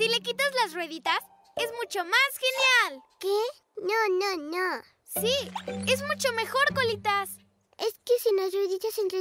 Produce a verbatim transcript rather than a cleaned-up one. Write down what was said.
Si le quitas las rueditas, es mucho más genial. ¿Qué? No, no, no. Sí, es mucho mejor, Colitas. Es que sin las rueditas entre